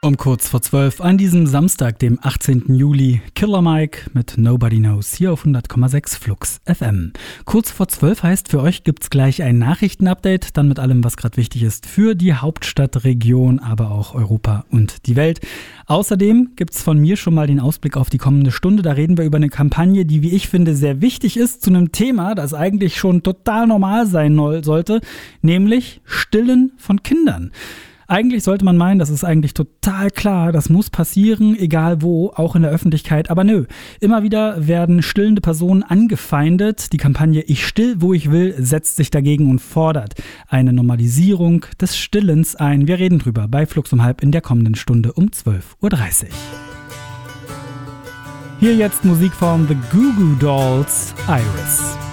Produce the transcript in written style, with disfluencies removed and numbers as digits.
Um kurz vor 12 an diesem Samstag, dem 18. Juli, Killer Mike mit Nobody Knows hier auf 100,6 Flux FM. Kurz vor 12 heißt, für euch gibt's gleich ein Nachrichtenupdate, dann mit allem, was gerade wichtig ist für die Hauptstadtregion, aber auch Europa und die Welt. Außerdem gibt's von mir schon mal den Ausblick auf die kommende Stunde. Da reden wir über eine Kampagne, die, wie ich finde, sehr wichtig ist zu einem Thema, das eigentlich schon total normal sein sollte, nämlich Stillen von Kindern. Eigentlich sollte man meinen, das ist eigentlich total klar, das muss passieren, egal wo, auch in der Öffentlichkeit, aber nö. Immer wieder werden stillende Personen angefeindet. Die Kampagne Ich still, wo ich will, setzt sich dagegen und fordert eine Normalisierung des Stillens ein. Wir reden drüber bei Flux um halb in der kommenden Stunde um 12.30 Uhr. Hier jetzt Musik von The Goo Goo Dolls, Iris.